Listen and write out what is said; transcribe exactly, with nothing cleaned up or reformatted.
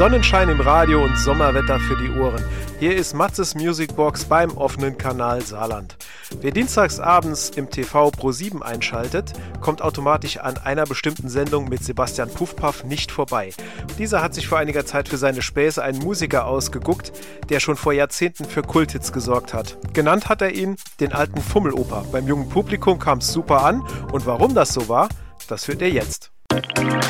Sonnenschein im Radio und Sommerwetter für die Ohren. Hier ist Matzes Musicbox beim offenen Kanal Saarland. Wer dienstagsabends im T V Pro sieben einschaltet, kommt automatisch an einer bestimmten Sendung mit Sebastian Puffpaff nicht vorbei. Dieser hat sich vor einiger Zeit für seine Späße einen Musiker ausgeguckt, der schon vor Jahrzehnten für Kulthits gesorgt hat. Genannt hat er ihn den alten Fummeloper. Beim jungen Publikum kam es super an und warum das so war, das hört ihr jetzt.